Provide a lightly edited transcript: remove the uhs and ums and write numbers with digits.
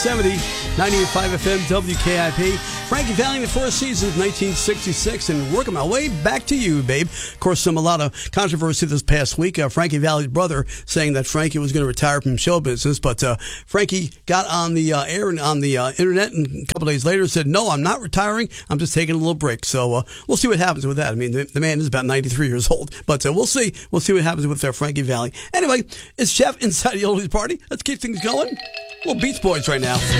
670, 98.5 FM, WKIP. Frankie Valli in the first season of 1966, and working my way back to you, babe. Of course, a lot of controversy this past week. Frankie Valli's brother saying that Frankie was going to retire from show business, but Frankie got on the air and on the internet, and a couple days later said, "No, I'm not retiring. I'm just taking a little break." So we'll see what happens with that. I mean, the man is about 93 years old, but we'll see. We'll see what happens with Frankie Valli. Anyway, it's Jeff inside the Oldies Party. Let's keep things going. Little Beach Boys right now.